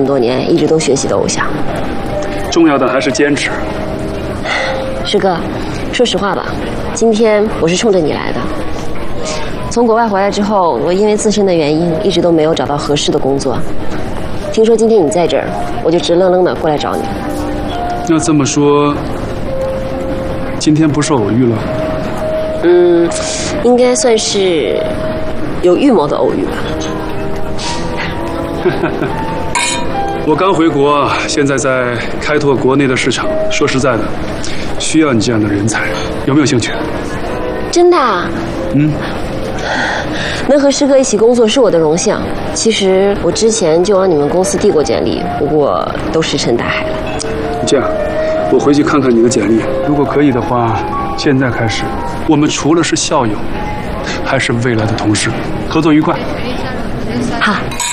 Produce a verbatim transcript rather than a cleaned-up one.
么多年一直都学习的偶像。 重要的还是坚持。 师哥，说实话吧，今天我是冲着你来的。从国外回来之后，我因为自身的原因，一直都没有找到合适的工作。听说今天你在这儿，我就直愣愣的过来找你。 那这么说，今天不是偶遇了？ 嗯，应该算是有预谋的偶遇吧。 我刚回国，现在在开拓国内的市场。说实在的，需要你这样的人才，有没有兴趣？ 真的啊？ 嗯。 能和师哥一起工作是我的荣幸。其实我之前就往你们公司递过简历，不过都石沉大海了。 这样，我回去看看你的简历，如果可以的话，现在开始，我们除了是校友，还是未来的同事，合作愉快。 好。